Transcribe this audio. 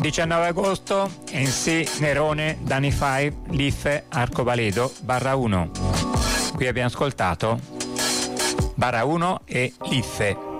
19 agosto, NC, Nerone, Danny Five, Liffe, Arcovaledo, Barra 1. Qui abbiamo ascoltato Barra 1 e Liffe.